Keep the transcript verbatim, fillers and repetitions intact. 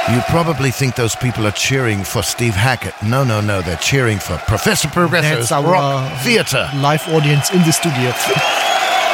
You probably think those people are cheering for Steve Hackett. No, no, no. They're cheering for Professor Progresso's That's our Rock Theatre. live audience in the studio.